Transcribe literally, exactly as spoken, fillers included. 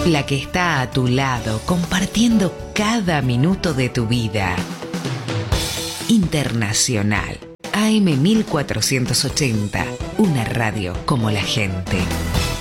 la que está a tu lado, compartiendo cada minuto de tu vida. Internacional, A M mil cuatrocientos ochenta, una radio como la gente.